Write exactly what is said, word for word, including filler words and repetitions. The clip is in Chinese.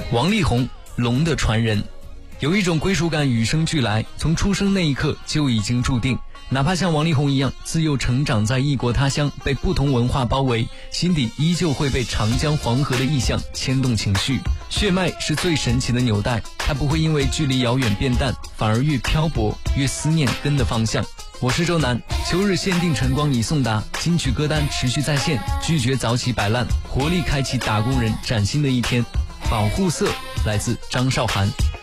王力宏，龙的传人。有一种归属感与生俱来，从出生那一刻就已经注定。哪怕像王力宏一样自幼成长在异国他乡，被不同文化包围，心底依旧会被长江黄河的意象牵动情绪。血脉是最神奇的纽带，它不会因为距离遥远变淡，反而越漂泊越思念根的方向。我是周南，秋日限定晨光已送达，金曲歌单持续在线，拒绝早起摆烂，活力开启打工人崭新的一天。保护色来自张韶涵。